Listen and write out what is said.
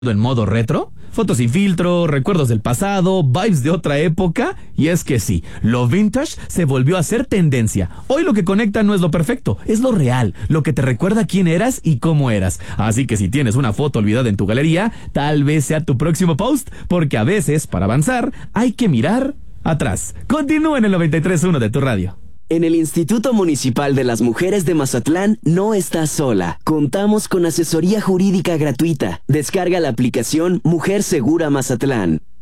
en modo retro, fotos sin filtro, recuerdos del pasado, vibes de otra época, y es que sí, lo vintage se volvió a ser tendencia. Hoy lo que conecta no es lo perfecto, es lo real, lo que te recuerda quién eras y cómo eras. Así que si tienes una foto olvidada en tu galería, tal vez sea tu próximo post, porque a veces, para avanzar, hay que mirar atrás. Continúa en el 93.1 de tu radio. En el Instituto Municipal de las Mujeres de Mazatlán no estás sola. Contamos con asesoría jurídica gratuita. Descarga la aplicación Mujer Segura Mazatlán.